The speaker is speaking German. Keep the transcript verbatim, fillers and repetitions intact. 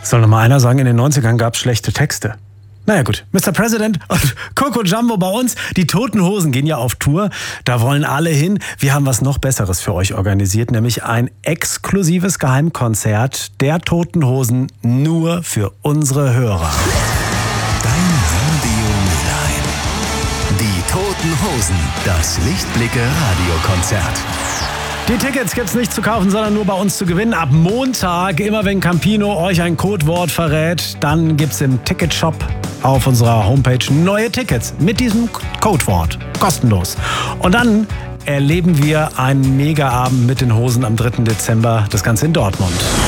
Soll noch mal einer sagen, in den neunzigern gab es schlechte Texte. Naja gut, Mister President und Coco Jumbo bei uns. Die Toten Hosen gehen ja auf Tour. Da wollen alle hin. Wir haben was noch Besseres für euch organisiert, nämlich ein exklusives Geheimkonzert der Toten Hosen nur für unsere Hörer. Dein Radio Mülheim. Die Toten Hosen, das Lichtblicke-Radiokonzert. Die Tickets gibt's nicht zu kaufen, sondern nur bei uns zu gewinnen. Ab Montag, immer wenn Campino euch ein Codewort verrät, dann gibt's im Ticketshop auf unserer Homepage neue Tickets mit diesem Codewort. Kostenlos. Und dann erleben wir einen Mega-Abend mit den Hosen am dritten Dezember. Das Ganze in Dortmund.